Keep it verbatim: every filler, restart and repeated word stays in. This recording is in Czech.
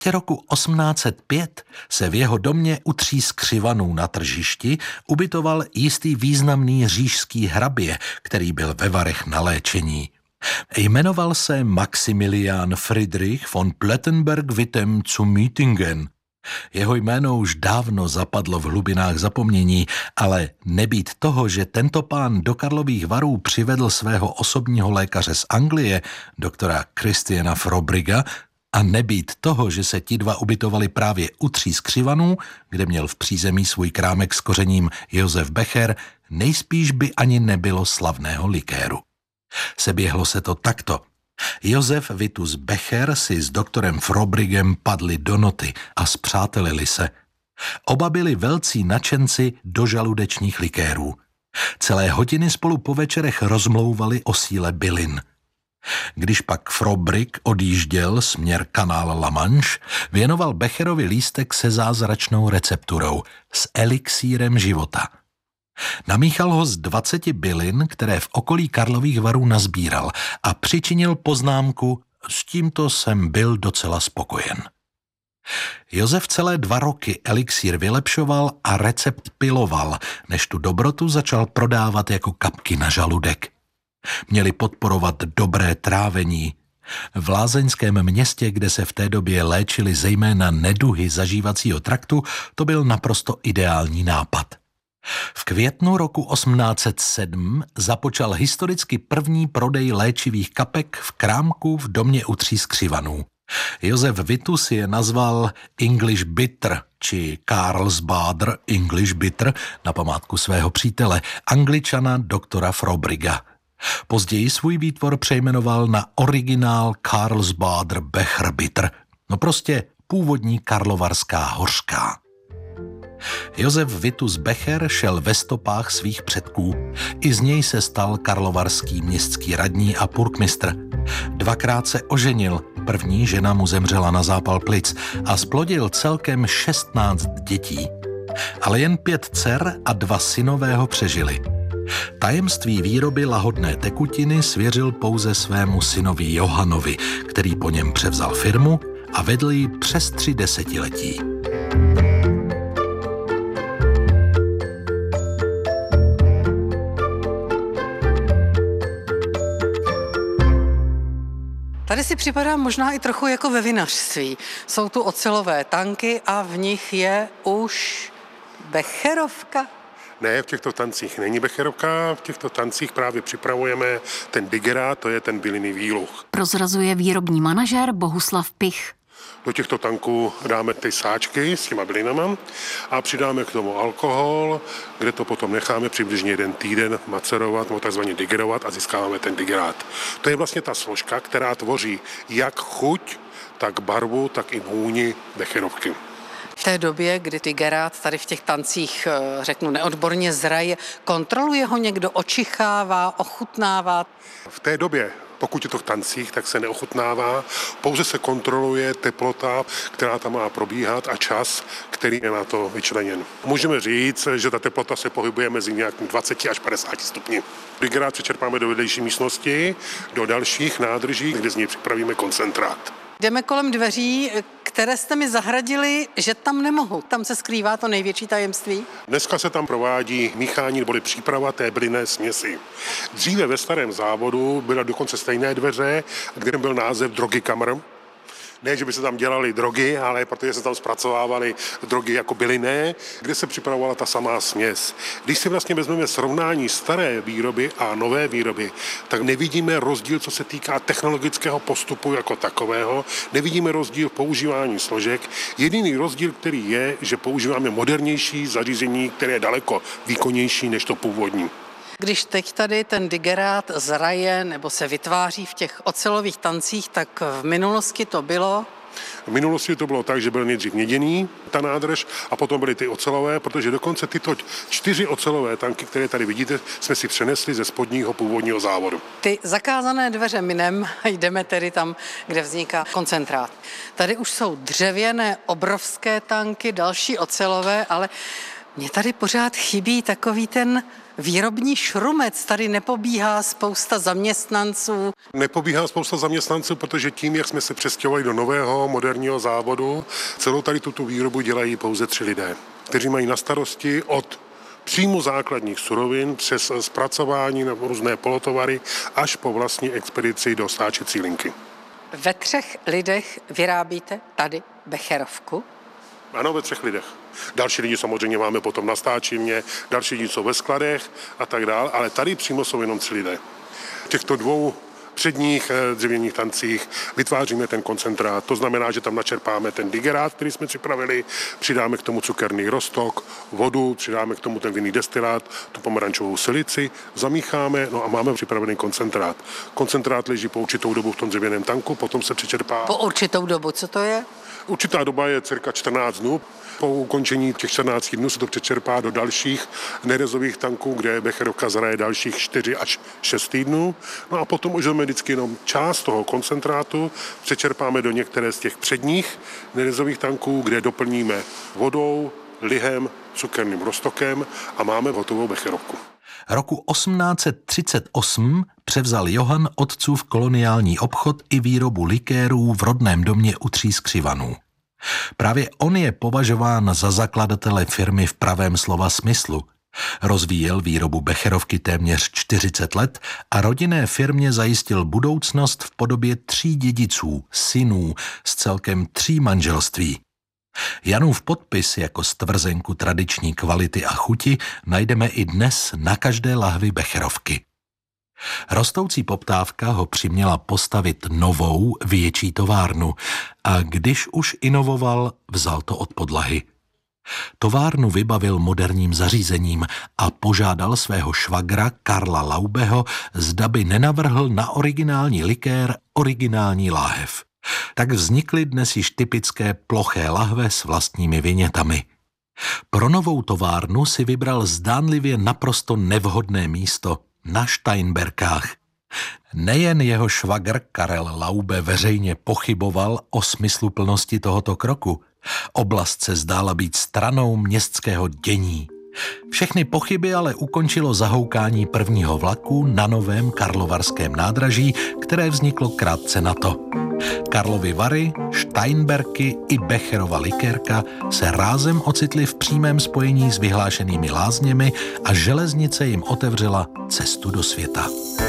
roku osmnáct set pět se v jeho domě u Tří skřivanů na Tržišti ubytoval jistý významný říšský hrabě, který byl ve Varech na léčení. Jmenoval se Maximilian Friedrich von Plettenberg-Wittem zu Mütingen. Jeho jméno už dávno zapadlo v hlubinách zapomnění, ale nebýt toho, že tento pán do Karlových Varů přivedl svého osobního lékaře z Anglie, doktora Christiana Frobriga, a nebýt toho, že se ti dva ubytovali právě u Tří skřivanů, kde měl v přízemí svůj krámek s kořením Josef Becher, nejspíš by ani nebylo slavného likéru. Seběhlo se to takto. Josef Vitus Becher si s doktorem Frobrigem padli do noty a spřátelili se. Oba byli velcí nadšenci do žaludečních likérů. Celé hodiny spolu po večerech rozmlouvali o síle bylin. Když pak Frobrig odjížděl směr kanál La Manche, věnoval Becherovi lístek se zázračnou recepturou, s elixírem života. Namíchal ho z dvaceti bylin, které v okolí Karlových Varů nazbíral, a přičinil poznámku: s tímto jsem byl docela spokojen. Josef celé dva roky elixír vylepšoval a recept piloval, než tu dobrotu začal prodávat jako kapky na žaludek. Měli podporovat dobré trávení. V lázeňském městě, kde se v té době léčily zejména neduhy zažívacího traktu, to byl naprosto ideální nápad. V květnu roku osmnáct set sedm započal historicky první prodej léčivých kapek v krámku v domě u Tří skřivanů. Josef Vitus je nazval English Bitter, či Carlsbader English Bitter, na památku svého přítele, Angličana doktora Frobriga. Později svůj výtvor přejmenoval na originál Carlsbader Becher Bitter, no prostě původní karlovarská hořká. Josef Vitus Becher šel ve stopách svých předků. I z něj se stal karlovarský městský radní a purkmistr. Dvakrát se oženil, první žena mu zemřela na zápal plic a splodil celkem šestnáct dětí. Ale jen pět dcer a dva synové ho přežili. Tajemství výroby lahodné tekutiny svěřil pouze svému synovi Johanovi, který po něm převzal firmu a vedl ji přes tři desetiletí. Tady si připadá možná i trochu jako ve vinařství. Jsou tu ocelové tanky a v nich je už becherovka. Ne, v těchto tancích není becherovka, v těchto tancích právě připravujeme ten digerát, to je ten bylinný výluch. Prozrazuje výrobní manažer Bohuslav Pich. Do těchto tanků dáme ty sáčky s těma bylinama a přidáme k tomu alkohol, kde to potom necháme přibližně jeden týden macerovat, nebo takzvaně digerovat a získáváme ten digerát. To je vlastně ta složka, která tvoří jak chuť, tak barvu, tak i vůni becherovky. V té době, kdy digerát tady v těch tancích, řeknu neodborně, zraje, kontroluje ho někdo, očichává, ochutnává? V té době, pokud je to v tancích, tak se neochutnává, pouze se kontroluje teplota, která tam má probíhat, a čas, který je na to vyčleněn. Můžeme říct, že ta teplota se pohybuje mezi nějakým dvaceti až padesáti stupni. Digerát přečerpáme do vedlejší místnosti, do dalších nádrží, kde z něj připravíme koncentrát. Jdeme kolem dveří, které jste mi zahradili, že tam nemohu. Tam se skrývá to největší tajemství. Dneska se tam provádí míchání nebo příprava té bylinné směsi. Dříve ve starém závodu byla dokonce stejné dveře, kde byl název Drogy Kammer. Ne, že by se tam dělaly drogy, ale protože se tam zpracovávaly drogy jako bylinné, kde se připravovala ta samá směs. Když si vlastně vezmeme srovnání staré výroby a nové výroby, tak nevidíme rozdíl, co se týká technologického postupu jako takového, nevidíme rozdíl v používání složek. Jediný rozdíl, který je, že používáme modernější zařízení, které je daleko výkonnější než to původní. Když teď tady ten digerát zraje nebo se vytváří v těch ocelových tancích, tak v minulosti to bylo? V minulosti to bylo tak, že byl nejdřív měděný, ta nádrž, a potom byly ty ocelové, protože dokonce tyto čtyři ocelové tanky, které tady vidíte, jsme si přenesli ze spodního původního závodu. Ty zakázané dveře minem, jdeme tedy tam, kde vzniká koncentrát. Tady už jsou dřevěné obrovské tanky, další ocelové, ale mně tady pořád chybí takový ten výrobní šrumec, tady nepobíhá spousta zaměstnanců. Nepobíhá spousta zaměstnanců, protože tím, jak jsme se přestěhovali do nového moderního závodu, celou tady tuto výrobu dělají pouze tři lidé, kteří mají na starosti od přímo základních surovin přes zpracování nebo různé polotovary až po vlastní expedici do stáčecí linky. Ve třech lidech vyrábíte tady becherovku? Ano, ve třech lidech. Další lidi samozřejmě máme potom na stáčivně, další lidi jsou ve skladech a tak dále, ale tady přímo jsou jenom tři lidé. V těchto dvou předních dřevěných tancích vytváříme ten koncentrát. To znamená, že tam načerpáme ten digerát, který jsme připravili, přidáme k tomu cukerný roztok, vodu, přidáme k tomu ten vinný destilát, tu pomerančovou silici, zamícháme, no a máme připravený koncentrát. Koncentrát leží po určitou dobu v tom dřevěném tanku, potom se přečerpá. Po určitou dobu, co to je? Určitá doba je cirka čtrnáct dnů. Po ukončení těch čtrnácti dnů se to přečerpá do dalších nerezových tanků, kde becherovka zraje dalších čtyři až šest týdnů. No a potom už máme vždycky jenom část toho koncentrátu, přečerpáme do některé z těch předních nerezových tanků, kde doplníme vodou, lihem, cukerným roztokem a máme hotovou becherovku. Roku osmnáct set třicet osm převzal Johann otcův koloniální obchod i výrobu likérů v rodném domě u Tří Skřivanů. Právě on je považován za zakladatele firmy v pravém slova smyslu. Rozvíjel výrobu becherovky téměř čtyřicet let a rodinné firmě zajistil budoucnost v podobě tří dědiců, synů, z celkem tří manželství. Janův podpis jako stvrzenku tradiční kvality a chuti najdeme i dnes na každé lahvi becherovky. Rostoucí poptávka ho přiměla postavit novou, větší továrnu a když už inovoval, vzal to od podlahy. Továrnu vybavil moderním zařízením a požádal svého švagra Karla Laubeho, zda by nenavrhl na originální likér originální láhev. Tak vznikly dnes již typické ploché lahve s vlastními vinětami. Pro novou továrnu si vybral zdánlivě naprosto nevhodné místo na Steinberkách. Nejen jeho švagr Karel Laube veřejně pochyboval o smysluplnosti tohoto kroku. Oblast se zdála být stranou městského dění. Všechny pochyby ale ukončilo zahoukání prvního vlaku na novém karlovarském nádraží, které vzniklo krátce na to. Karlovy Vary, Steinberky i Becherova likérka se rázem ocitly v přímém spojení s vyhlášenými lázněmi a železnice jim otevřela cestu do světa.